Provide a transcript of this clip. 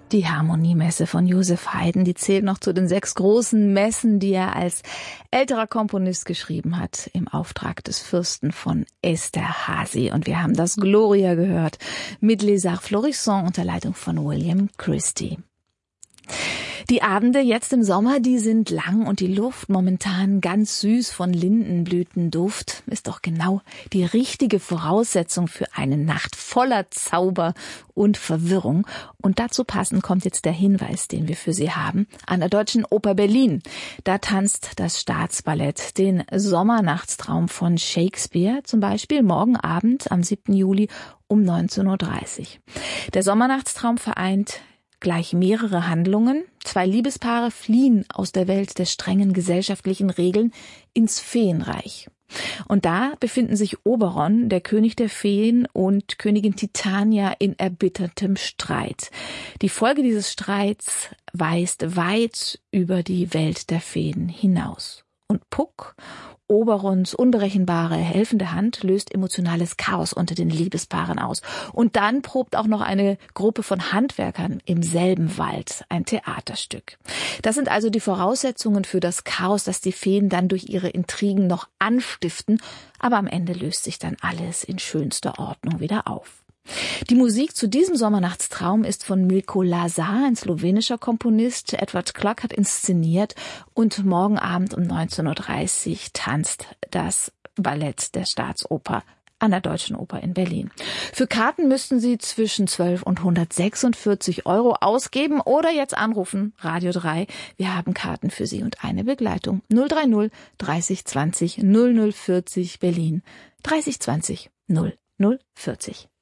Die Harmoniemesse von Joseph Haydn, die zählt noch zu den 6 großen Messen, die er als älterer Komponist geschrieben hat, im Auftrag des Fürsten von Esterházy. Und wir haben das Gloria gehört mit Les Arts Florissants unter Leitung von William Christie. Die Abende jetzt im Sommer, die sind lang und die Luft momentan ganz süß von Lindenblütenduft ist doch genau die richtige Voraussetzung für eine Nacht voller Zauber und Verwirrung. Und dazu passend kommt jetzt der Hinweis, den wir für Sie haben, an der Deutschen Oper Berlin. Da tanzt das Staatsballett den Sommernachtstraum von Shakespeare, zum Beispiel morgen Abend am 7. Juli um 19:30 Uhr. Der Sommernachtstraum vereint gleich mehrere Handlungen. 2 Liebespaare fliehen aus der Welt der strengen gesellschaftlichen Regeln ins Feenreich. Und da befinden sich Oberon, der König der Feen, und Königin Titania in erbittertem Streit. Die Folge dieses Streits weist weit über die Welt der Feen hinaus. Und Puck, Oberons unberechenbare, helfende Hand, löst emotionales Chaos unter den Liebespaaren aus. Und dann probt auch noch eine Gruppe von Handwerkern im selben Wald ein Theaterstück. Das sind also die Voraussetzungen für das Chaos, das die Feen dann durch ihre Intrigen noch anstiften. Aber am Ende löst sich dann alles in schönster Ordnung wieder auf. Die Musik zu diesem Sommernachtstraum ist von Milko Lazar, ein slowenischer Komponist. Edward Clark hat inszeniert und morgen Abend um 19:30 Uhr tanzt das Ballett der Staatsoper an der Deutschen Oper in Berlin. Für Karten müssten Sie zwischen 12 und 146 € ausgeben oder jetzt anrufen, Radio 3. Wir haben Karten für Sie und eine Begleitung. 030 30 20 0040 Berlin, 30 20 0040.